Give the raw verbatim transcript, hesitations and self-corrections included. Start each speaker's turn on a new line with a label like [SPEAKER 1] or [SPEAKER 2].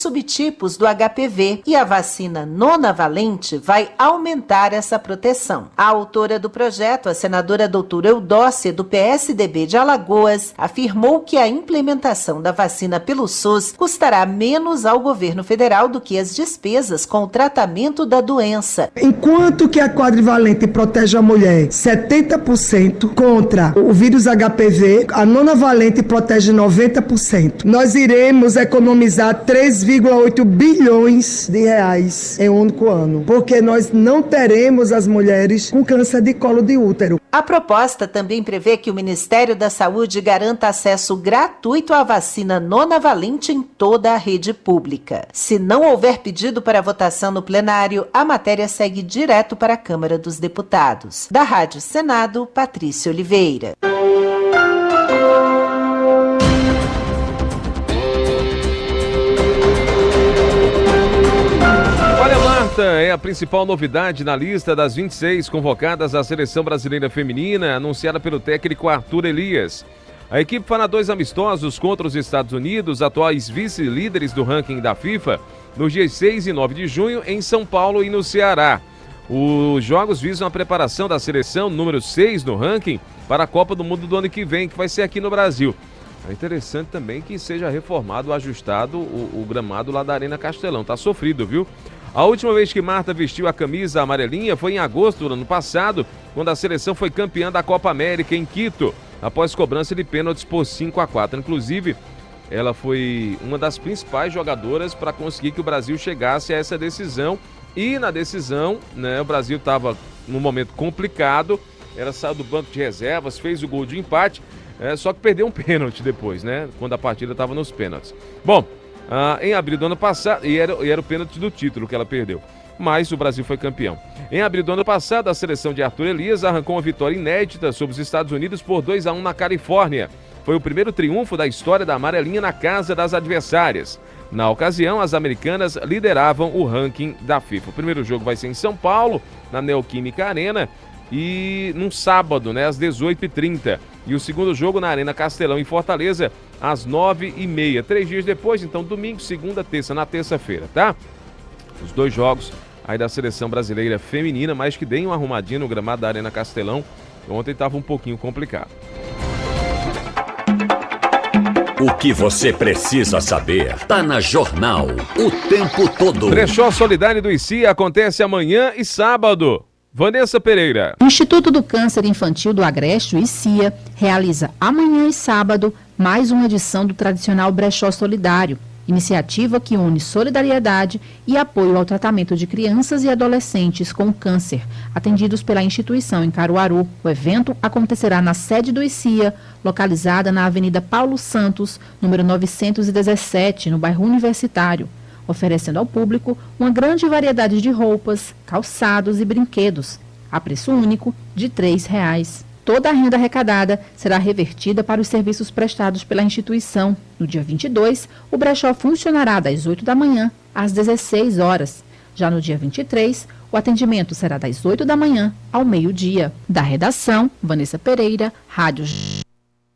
[SPEAKER 1] subtipos do H P V e a vacina nonavalente vai aumentar essa proteção. A autora do projeto, a senadora doutora Eudócia, do P S D B de Alagoas, afirmou que a implementação da vacina pelo SUS custará menos ao governo federal do que as despesas com o tratamento da doença.
[SPEAKER 2] Enquanto que a quadrivalente protege a mulher setenta por cento contra o vírus H P V, a nonavalente protege noventa por cento. Nós iremos economizar três vírgula oito bilhões de reais em um único ano, porque nós não teremos as mulheres com câncer de colo de útero.
[SPEAKER 1] A proposta também prevê que o Ministério da Saúde garanta acesso gratuito à vacina nonavalente em toda a rede pública. Se não houver pedido para votação no plenário, a matéria segue direto para a Câmara dos Deputados. Da Rádio Senado, Patrícia Oliveira.
[SPEAKER 3] É a principal novidade na lista das vinte e seis convocadas à Seleção Brasileira Feminina, anunciada pelo técnico Arthur Elias. A equipe fará dois amistosos contra os Estados Unidos, atuais vice-líderes do ranking da FIFA, nos dias seis e nove de junho em São Paulo e no Ceará. Os jogos visam a preparação da seleção número seis no ranking para a Copa do Mundo do ano que vem, que vai ser aqui no Brasil. É interessante também que seja reformado, ajustado o, o gramado lá da Arena Castelão. Tá sofrido, viu? A última vez que Marta vestiu a camisa amarelinha foi em agosto do ano passado, quando a seleção foi campeã da Copa América em Quito, após cobrança de pênaltis por cinco a quatro. Inclusive, ela foi uma das principais jogadoras para conseguir que o Brasil chegasse a essa decisão. E na decisão, né, o Brasil estava num momento complicado, ela saiu do banco de reservas, fez o gol de empate, é, só que perdeu um pênalti depois, né, quando a partida estava nos pênaltis. Bom, Ah, em abril do ano passado, e era, e era o pênalti do título que ela perdeu, mas o Brasil foi campeão. Em abril do ano passado, a seleção de Arthur Elias arrancou uma vitória inédita sobre os Estados Unidos por dois a um na Califórnia. Foi o primeiro triunfo da história da amarelinha na casa das adversárias. Na ocasião, as americanas lideravam o ranking da FIFA. O primeiro jogo vai ser em São Paulo, na Neoquímica Arena, e num sábado, né, às dezoito e trinta. E o segundo jogo na Arena Castelão, em Fortaleza, às nove e meia. Três dias depois, então, domingo, segunda, terça, na terça-feira, tá? Os dois jogos aí da Seleção Brasileira Feminina, mas que deem uma arrumadinha no gramado da Arena Castelão. Ontem estava um pouquinho complicado.
[SPEAKER 4] O que você precisa saber tá na Jornal o tempo todo.
[SPEAKER 3] Brechó Solidário do I C I acontece amanhã e sábado. Vanessa Pereira.
[SPEAKER 5] O Instituto do Câncer Infantil do Agreste, o I C I A, realiza amanhã e sábado mais uma edição do tradicional Brechó Solidário, iniciativa que une solidariedade e apoio ao tratamento de crianças e adolescentes com câncer, atendidos pela instituição em Caruaru. O evento acontecerá na sede do I C I A, localizada na Avenida Paulo Santos, número novecentos e dezessete, no bairro Universitário, oferecendo ao público uma grande variedade de roupas, calçados e brinquedos, a preço único de três reais. Toda a renda arrecadada será revertida para os serviços prestados pela instituição. No dia vinte e dois, o brechó funcionará das oito da manhã às dezesseis horas. Já no dia vinte e três, o atendimento será das oito da manhã ao meio-dia. Da redação, Vanessa Pereira, Rádio